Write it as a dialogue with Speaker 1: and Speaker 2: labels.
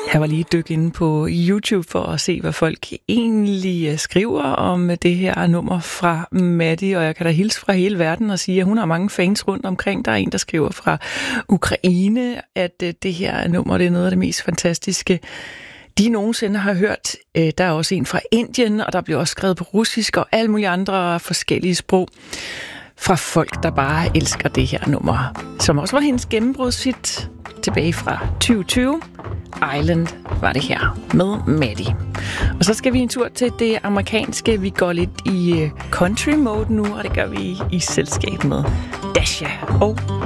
Speaker 1: Jeg var lige dykke inde på YouTube for at se, hvad folk egentlig skriver om det her nummer fra Maddie, og jeg kan da hilse fra hele verden og sige, at hun har mange fans rundt omkring. Der er en, der skriver fra Ukraine, at det her nummer det er noget af det mest fantastiske, de nogensinde har hørt. Der er også en fra Indien, og der bliver også skrevet på russisk og alle mulige andre forskellige sprog fra folk, der bare elsker det her nummer, som også var hendes gennembrudshit tilbage fra 2020. Island var det her med Maddie. Og så skal vi en tur til det amerikanske. Vi går lidt i country mode nu, og det gør vi i selskab med Dasha og